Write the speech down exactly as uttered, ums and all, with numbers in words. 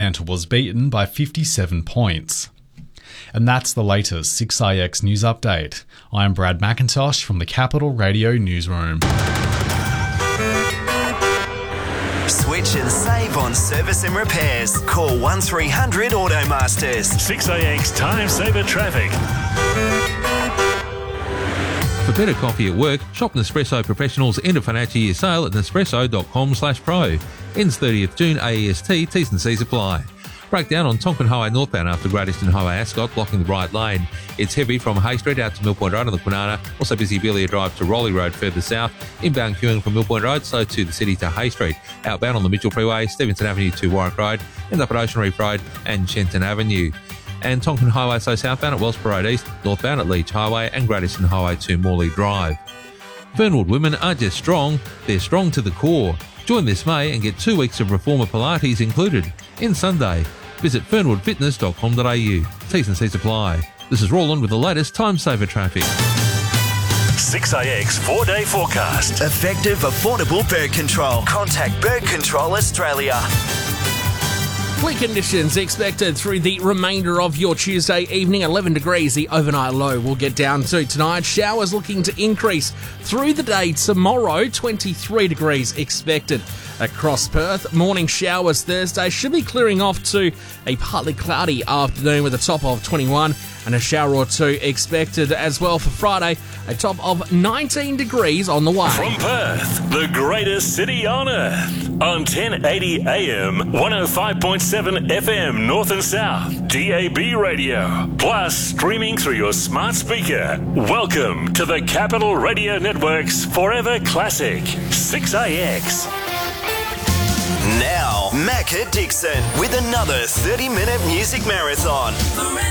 and was beaten by fifty-seven points. And that's the latest six A X News Update. I'm Brad McIntosh from the Capital Radio Newsroom. Switch and save on service and repairs. Call one three hundred Automasters. six A X Time Saver Traffic. For better coffee at work, shop Nespresso Professional's end of financial year sale at nespresso.com slash pro. Ends thirtieth June A E S T, T's and C's apply. Breakdown on Tonkin Highway northbound after Great Eastern Highway Ascot, blocking the right lane. It's heavy from Hay Street out to Mill Point Road on the Kwinana. Also busy Belia Drive to Rowley Road further south. Inbound queuing from Mill Point Road, so to the city to Hay Street. Outbound on the Mitchell Freeway, Stevenson Avenue to Warwick Road. End up at Ocean Reef Road and Shenton Avenue. And Tonkin Highway so southbound at Wellsborough Road East, northbound at Leach Highway and Great Eastern Highway to Morley Drive. Fernwood women aren't just strong, they're strong to the core. Join this May and get two weeks of Reformer Pilates included. In Sunday. Visit fernwood fitness dot com dot a u. T's and C's apply. This is Roland with the latest Time Saver Traffic. six A X four-day forecast. Effective, affordable bird control. Contact Bird Control Australia. Bleak conditions expected through the remainder of your Tuesday evening. eleven degrees, the overnight low will get down to tonight. Showers looking to increase through the day tomorrow. twenty-three degrees expected across Perth. Morning showers Thursday should be clearing off to a partly cloudy afternoon with a top of twenty-one and a shower or two expected as well for Friday. A top of nineteen degrees on the way. From Perth, the greatest city on earth. On ten eighty A M, one oh five point seven F M North and South, D A B radio, plus streaming through your smart speaker. Welcome to the Capital Radio Network's Forever Classic, six A X. Now, Macca Dixon with another thirty-minute music marathon.